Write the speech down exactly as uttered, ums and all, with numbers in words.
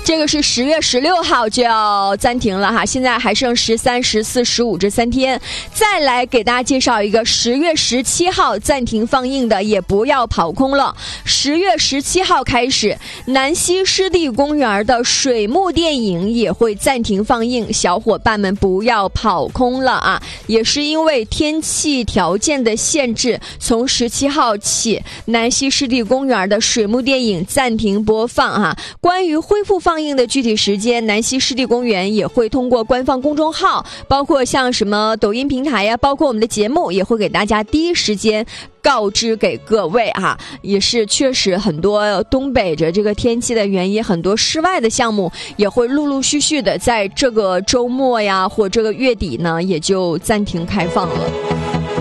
这个是十月十六号就要暂停了哈，现在还剩十三、十四、十五这三天。再来给大家介绍一个十月十七号暂停放映的，也不要跑空了。十月十七号开始，南溪湿地公园的水幕电影也会暂停放映，小伙伴们不要跑空了啊！也是因为天气条件的限制，从十七号起，南溪湿地公园的水幕电影暂停播放啊。关于恢复放映的具体时间，南溪湿地公园也会通过官方公众号，包括像什么抖音平台呀，包括我们的节目，也会给大家第一时间告知给各位哈。也是确实很多东北的这个天气的原因，很多室外的项目也会陆陆续续的在这个周末呀或这个月底呢，也就暂停开放了。